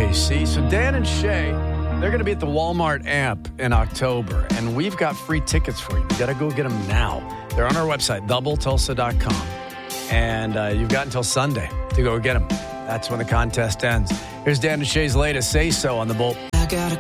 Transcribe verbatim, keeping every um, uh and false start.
K C. So Dan and Shay, they're going to be at the Walmart Amp in October, and we've got free tickets for you. You got to go get them now. They're on our website, double tulsa dot com, and uh, you've got until Sunday to go get them. That's when the contest ends. Here's Dan and Shay's latest Say So on the Bolt. I got a